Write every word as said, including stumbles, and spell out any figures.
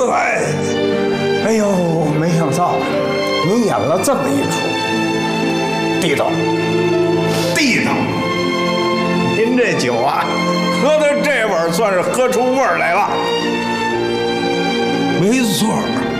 对，哎呦，没想到你演了这么一出，地道，地道。您这酒啊，喝到这味儿，算是喝出味儿来了。没错。